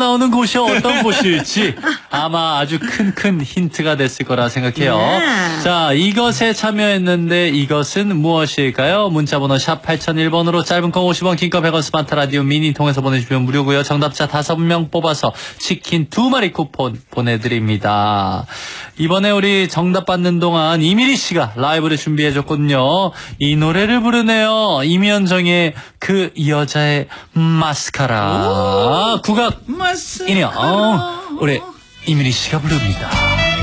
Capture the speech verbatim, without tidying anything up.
나오는 곳이 어떤 곳일지 아마 아주 큰큰 힌트가 됐을 거라 생각해요. 네. 자, 이것에 참여했는데 이것은 무엇일까요? 문자번호 샵 팔공공일 번으로 짧은 거 오십 원, 긴 거 백 원, 스마트 라디오 미니 통해서 보내주시면 무료고요. 정답자 다섯 명 뽑아서 치킨 두 마리 쿠폰 보내드립니다. 이번에 우리 정답 받는 동안 이미리 씨가 라이브를 준비해줬거든요. 이 노래를 부르네요. 임현정의 그 여자의 마스카라. 국악 인형 우리 이미리 씨가 부릅니다.